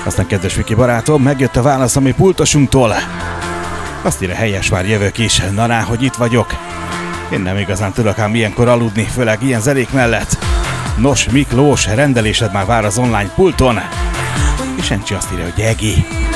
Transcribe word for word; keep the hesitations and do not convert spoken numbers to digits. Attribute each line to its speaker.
Speaker 1: Aztán kedves Viki barátom, megjött a válasz a mi pultosunktól. Azt írja, helyes, már jövök is. Na rá, hogy itt vagyok. Én nem igazán tudok ám ilyenkor aludni, főleg ilyen zenék mellett. Nos, Miklós, rendelésed már vár az online pulton. És Encsi azt írja, hogy Egi.